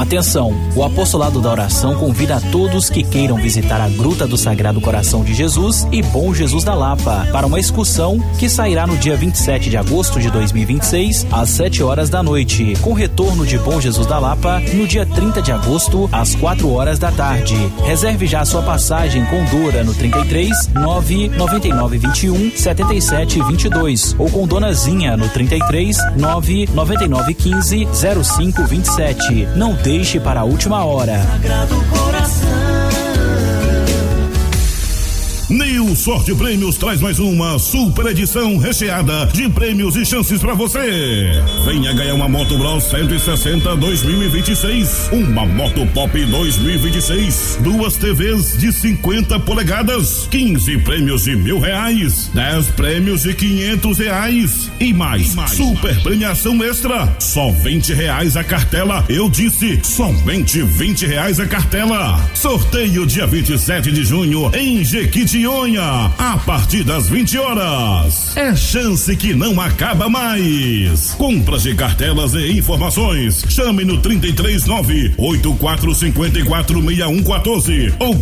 Atenção, o Apostolado da Oração convida a todos que queiram visitar a Gruta do Sagrado Coração de Jesus e Bom Jesus da Lapa para uma excursão que sairá no dia 27 de agosto de 2026 às 7 horas da noite, com retorno de Bom Jesus da Lapa no dia 30 de agosto às 4 horas da tarde. Reserve já sua passagem com Dora no 33 999 21 77 22 ou com Dona Zinha no 33 999 15 05 27. Não deixe para a última hora. Sagrado Coração. New Sorte Prêmios traz mais uma super edição recheada de prêmios e chances pra você. Venha ganhar uma Moto Bros 160 2026, uma Moto Pop 2026, 2 TVs de 50 polegadas, 15 prêmios de R$1.000, 10 prêmios de R$500 e mais super premiação extra. Só R$20 a cartela. Eu disse, somente R$20 a cartela. Sorteio dia 27 de junho em Jequitinhonha, a partir das 20 horas. É chance que não acaba mais. Compras de cartelas e informações, chame no 339-8454-6114 ou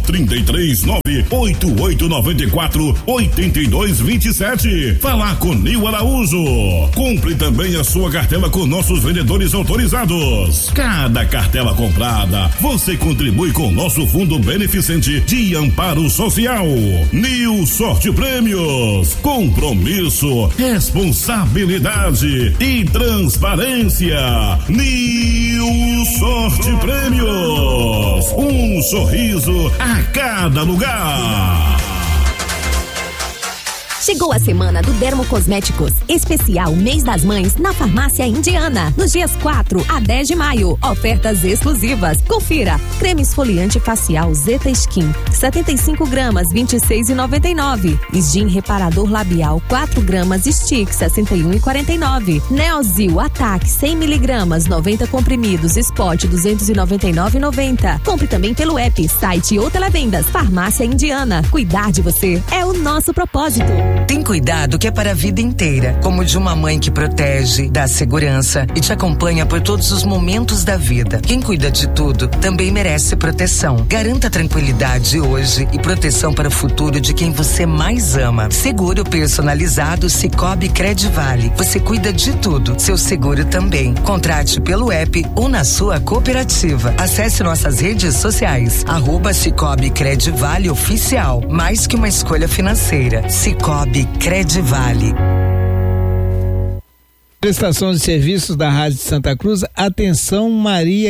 339-8894-8227. Falar com Nil Araújo. Compre também a sua cartela com nossos vendedores autorizados. Cada cartela comprada, você contribui com nosso fundo beneficente de amparo social. New Sorte Prêmios, compromisso, responsabilidade e transparência. New Sorte Prêmios, um sorriso a cada lugar. Chegou a semana do Dermocosméticos, especial Mês das Mães na Farmácia Indiana, nos dias 4 a 10 de maio. Ofertas exclusivas. Confira: creme esfoliante facial Zeta Skin, 75 gramas, R$26,99. Skin reparador labial 4 gramas Stick, R$61,49. Neozil Ataque 100 miligramas, 90 comprimidos Spot, R$299,90. Compre também pelo app, site ou televendas. Farmácia Indiana. Cuidar de você é o nosso propósito. Tem cuidado que é para a vida inteira, como de uma mãe que protege, dá segurança e te acompanha por todos os momentos da vida. Quem cuida de tudo também merece proteção. Garanta tranquilidade hoje e proteção para o futuro de quem você mais ama. Seguro personalizado Sicoob Credivale. Você cuida de tudo, seu seguro também. Contrate pelo app ou na sua cooperativa. Acesse nossas redes sociais, @Sicoob Credivale Oficial. Mais que uma escolha financeira. Sicoob Credivale. Prestação de serviços da Rádio de Santa Cruz. Atenção, Maria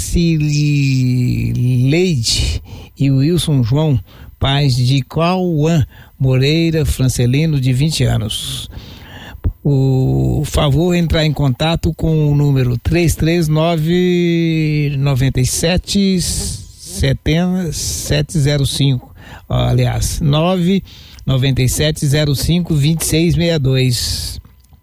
Gracileide e Wilson João, pais de Cauã Moreira Francelino, de 20 anos. O favor entrar em contato com o número 33997 705. Aliás, 99705-2662.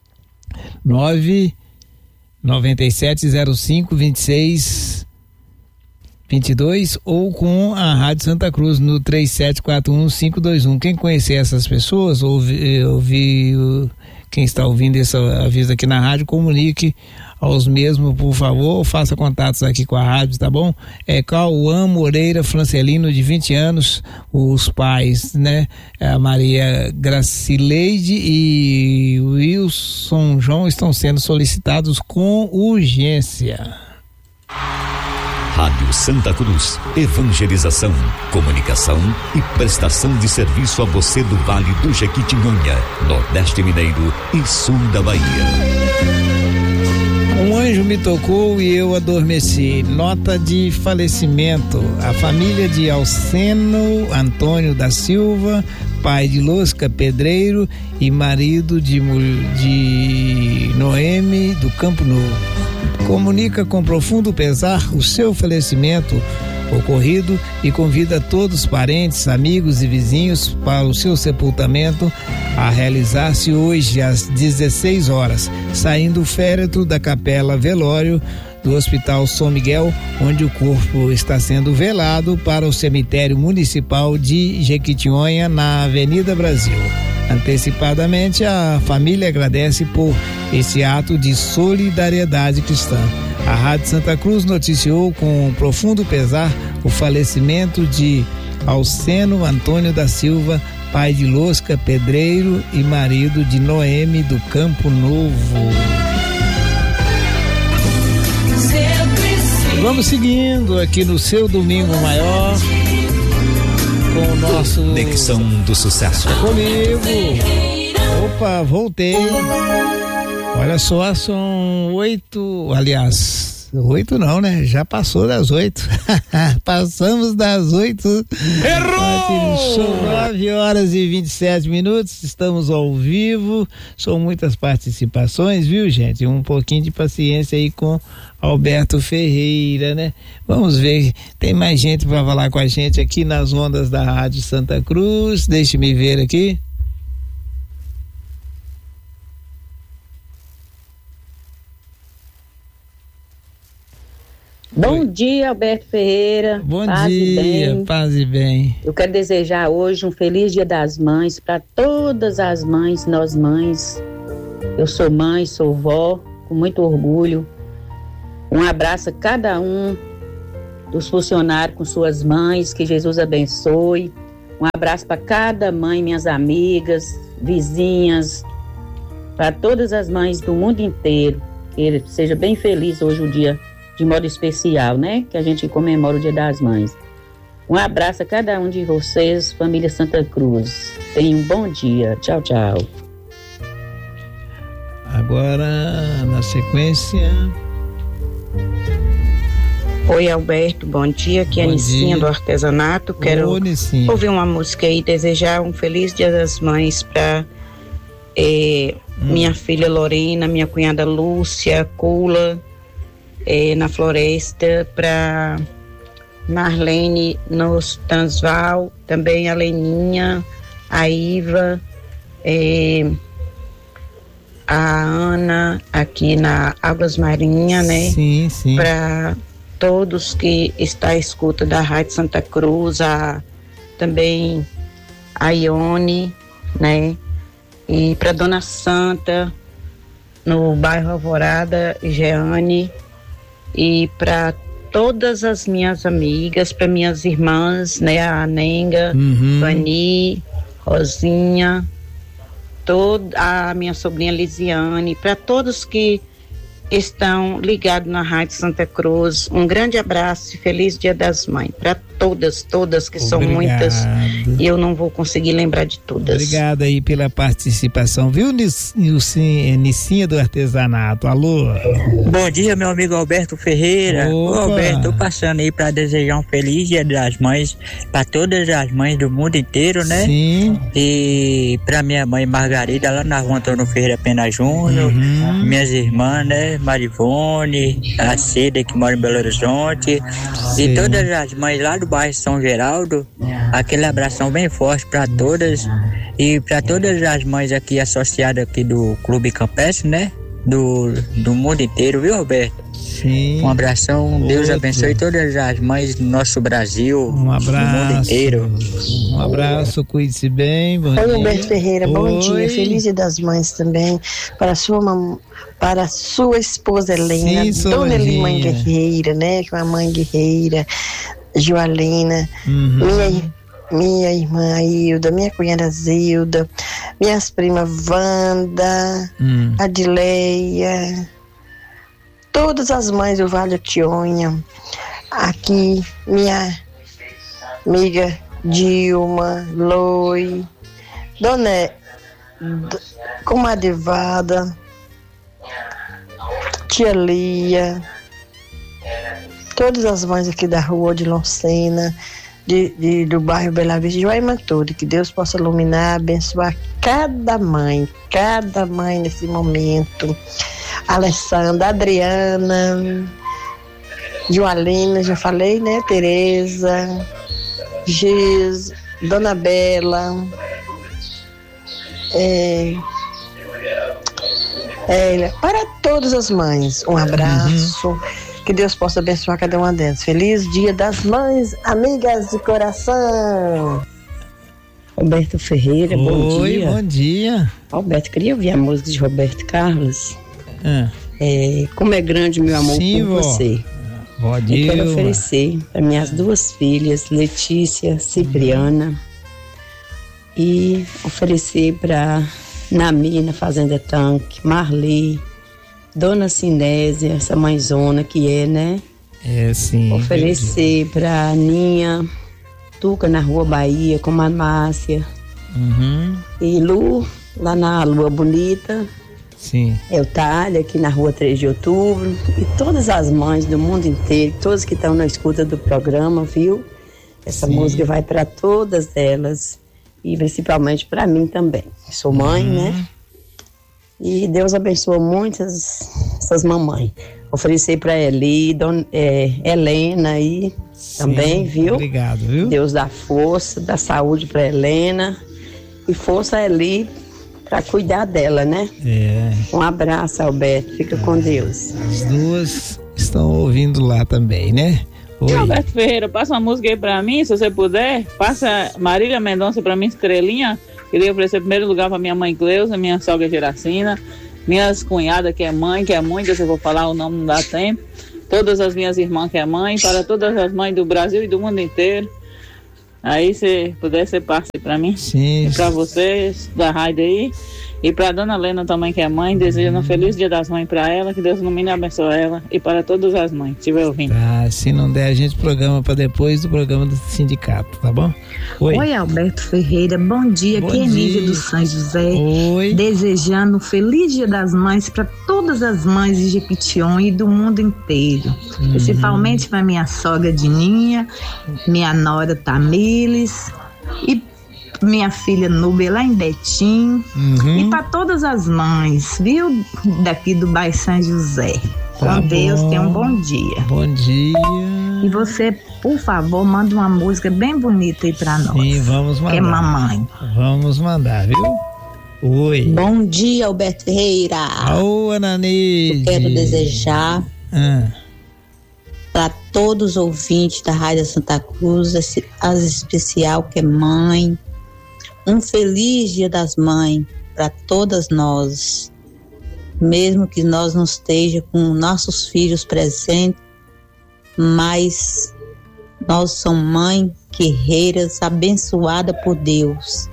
99705-2622 ou com a Rádio Santa Cruz no 3741-521. Quem conhecer essas pessoas, quem está ouvindo esse aviso aqui na rádio, comunique aos mesmos, por favor, faça contatos aqui com a rádio, tá bom? É Cauã Moreira Francelino, de 20 anos, os pais, né? A Maria Gracileide e Wilson João estão sendo solicitados com urgência. Rádio Santa Cruz, evangelização, comunicação e prestação de serviço a você do Vale do Jequitinhonha, Nordeste Mineiro e Sul da Bahia. Um anjo me tocou e eu adormeci. Nota de falecimento. A família de Alceno Antônio da Silva, pai de Losca Pedreiro e marido de Noemi do Campo Novo, comunica com profundo pesar o seu falecimento ocorrido e convida todos os parentes, amigos e vizinhos para o seu sepultamento a realizar-se hoje às 16 horas, saindo o féretro da Capela Velório do Hospital São Miguel, onde o corpo está sendo velado, para o cemitério municipal de Jequitinhonha, na Avenida Brasil. Antecipadamente, a família agradece por esse ato de solidariedade cristã. A Rádio Santa Cruz noticiou com profundo pesar o falecimento de Alceno Antônio da Silva, pai de Losca, pedreiro e marido de Noemi do Campo Novo. Vamos seguindo aqui no seu Domingo Maior com o nosso Conexão do Sucesso. Comigo. Opa, voltei. Olha só, são 8, aliás, 8 não, né? Já passou das 8. Passamos das 8. Errou! São 9h27. Estamos ao vivo. São muitas participações, viu, gente? Um pouquinho de paciência aí com Alberto Ferreira, né? Vamos ver, tem mais gente para falar com a gente aqui nas ondas da Rádio Santa Cruz. Deixe-me ver aqui. Bom dia, Alberto Ferreira. Bom dia, paz e bem. Eu quero desejar hoje um feliz Dia das Mães para todas as mães, nós mães. Eu sou mãe, sou vó, com muito orgulho. Um abraço a cada um dos funcionários com suas mães, que Jesus abençoe. Um abraço para cada mãe, minhas amigas, vizinhas, para todas as mães do mundo inteiro. Que seja bem feliz hoje o dia de modo especial, né? Que a gente comemora o Dia das Mães. Um abraço a cada um de vocês, família Santa Cruz. Tenham um bom dia. Tchau, tchau. Agora, na sequência... Oi, Alberto, bom dia. Aqui é a Nicinha do Artesanato. Quero ouvir uma música aí, desejar um feliz Dia das Mães para minha filha Lorena, minha cunhada Lúcia, Cula, na Floresta, para Marlene no Transval, também a Leninha, a Iva, a Ana aqui na Águas Marinha, né? Sim, sim. Para todos que estão à escuta da Rádio Santa Cruz, também a Ione, né? E para Dona Santa, no bairro Alvorada, Jeane, e para todas as minhas amigas, para minhas irmãs, né? A Nenga, Vani, Rosinha, toda a minha sobrinha Lisiane, para todos que estão ligados na Rádio Santa Cruz. Um grande abraço e feliz Dia das Mães para todas que são muitas e eu não vou conseguir lembrar de todas. Obrigado aí pela participação, viu, Nicinha do Artesanato? Alô? Bom dia, meu amigo Alberto Ferreira. Ô, Alberto, tô passando aí para desejar um feliz Dia das Mães para todas as mães do mundo inteiro, né? Sim. E para minha mãe Margarida lá na rua Antônio Ferreira Pena Júnior, minhas irmãs, né? Marivone, a Cida que mora em Belo Horizonte. Sim. E todas as mães lá do bairro São Geraldo, aquele abração bem forte para todas e para todas as mães aqui associadas aqui do Clube Campestre, né? Do mundo inteiro, viu, Alberto? Sim. Um abração, Deus abençoe todas as mães do nosso Brasil, um abraço, do mundo inteiro. Um abraço, cuide-se bem. Bom Oi, dia. Alberto Ferreira, bom dia. Feliz Dia das Mães também para a sua esposa Helena, Sim, Dona Elimã Guerreira, né? Que é uma mãe guerreira, Joalina, minha irmã Hilda, minha cunhada Zilda, minhas primas Wanda, Adileia, todas as mães do Vale Tionha, aqui minha amiga Dilma, Loi, Dona Comadre Vada, Tia Lia, todas as mães aqui da rua de Locena, do bairro Bela Vista, de Joaimanturi, que Deus possa iluminar, abençoar cada mãe nesse momento. Alessandra, Adriana, Joalina, já falei, né? Tereza, Giz, Dona Bela, para todas as mães, um abraço. Que Deus possa abençoar cada uma delas. Feliz Dia das Mães, amigas de coração. Roberto Ferreira, bom dia. Oi, bom dia. Roberto, queria ouvir a música de Roberto Carlos. Como é grande meu amor por você. Vó Eu quero oferecer para minhas duas filhas, Letícia, Cipriana, e oferecer para Nami, na Fazenda Tanque, Marli, Dona Sinésia, essa mãezona que é, né? Sim. Oferecer para Aninha, Tuca, na Rua Bahia, com a Márcia. E Lu, lá na Lua Bonita. Sim. Eutália, aqui na Rua 3 de Outubro. E todas as mães do mundo inteiro, todas que estão na escuta do programa, viu? Essa música vai para todas elas. E principalmente para mim também. Sou mãe, né? E Deus abençoa muito essas mamães. Oferecer para Eli, Helena aí também, viu? Obrigado, viu? Deus dá força, dá saúde para Helena. E força a Eli para cuidar dela, né? Um abraço, Alberto. Fica com Deus. As duas estão ouvindo lá também, né? Oi. Alberto Ferreira, passa uma música aí pra mim, se você puder. Passa Marília Mendonça pra mim, Estrelinha. Queria oferecer em primeiro lugar pra minha mãe Cleusa, minha sogra Geracina, minhas cunhadas que é mãe, que é muita, se eu vou falar o nome não dá tempo. Todas as minhas irmãs que é mãe, para todas as mães do Brasil e do mundo inteiro. Aí, se puder, você passa pra mim. Sim. E pra vocês, da rádio aí. E pra Dona Lena também, que é mãe, desejo um feliz Dia das Mães pra ela, que Deus ilumine e abençoe ela. E para todas as mães, que estiver ouvindo. Se não der, a gente programa pra depois do programa do sindicato, tá bom? Oi, Alberto Ferreira, bom dia. Aqui é Nívia do São José. Oi. Desejando um feliz Dia das Mães para todas as mães de Jequitinhonha e do mundo inteiro. Principalmente para minha sogra Dininha, minha nora Tamires e minha filha Núbia lá em Betim. E para todas as mães, viu? Daqui do bairro São José. Com Deus, tenha um bom dia. Bom dia. E você, por favor, manda uma música bem bonita aí pra nós. Sim, vamos mandar. Que é mamãe. Vamos mandar, viu? Oi. Bom dia, Alberto Ferreira. Ô, Ananide. Eu quero desejar para todos os ouvintes da Rádio Santa Cruz, as especial que é mãe, um feliz Dia das Mães para todas nós. Mesmo que nós não estejamos com nossos filhos presentes, mas nós somos mães guerreiras, abençoadas por Deus.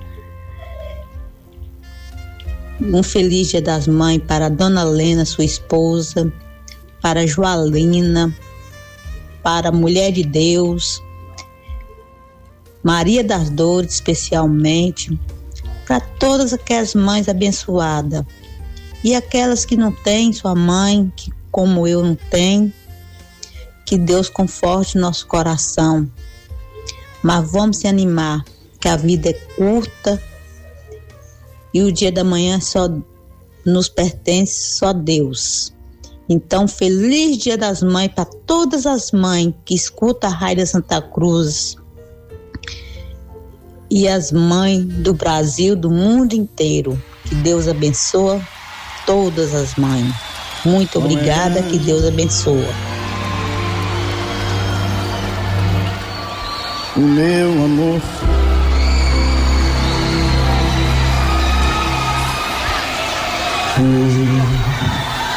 Um feliz Dia das Mães para a Dona Lena, sua esposa, para a Joalina, para a Mulher de Deus, Maria das Dores especialmente, para todas aquelas mães abençoadas. E aquelas que não têm sua mãe, que como eu não tenho, que Deus conforte nosso coração. Mas vamos se animar, que a vida é curta e o dia da manhã só nos pertence só Deus. Então, feliz Dia das Mães para todas as mães que escutam a Rádio Santa Cruz e as mães do Brasil, do mundo inteiro. Que Deus abençoe todas as mães. Muito obrigada, que Deus abençoe. Meu amor,